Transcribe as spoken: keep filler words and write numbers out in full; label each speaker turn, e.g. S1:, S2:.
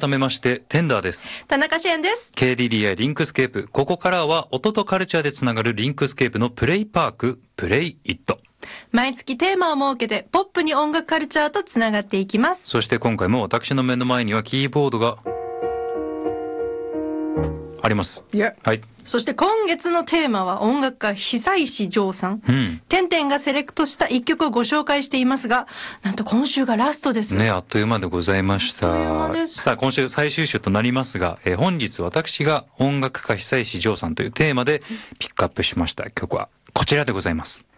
S1: 改めましてテンダーです。
S2: 田中支援です。
S1: ケーディーディーアイ リンクスケープ、ここからは音とカルチャーでつながるリンクスケープのプレイパーク、プレイイット。
S2: 毎月テーマを設けてポップに音楽カルチャーとつながっていきます。
S1: そして今回も私の目の前にはキーボードがあります。
S2: Yeah.
S1: はい。
S2: そして今月のテーマは音楽家久石譲さん。
S1: うん。
S2: てんてんがセレクトした一曲をご紹介していますが、なんと今週がラストです。
S1: ね、あっという間でございました。
S2: あっという間です。
S1: さあ、今週最終週となりますが、えー本日私が音楽家久石譲さんというテーマでピックアップしました曲はこちらでございます。